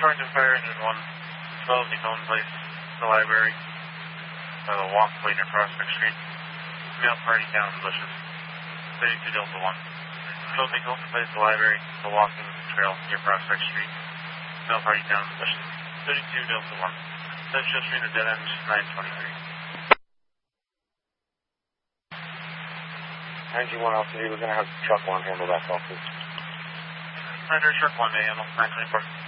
trying to fire engine 1, 12 Nicole Place, the library, the walkway near Prospect Street. Male party down in the bushes. 32 Delta 1. 12 Nicole Place, the library, the walking trail near Prospect Street. Male party down in the bushes. 32 Delta 1. Central Street, a dead end, 923. 91 Alpha, we're going to have truck 1 handle that call, please. Under truck 1, handle, 924.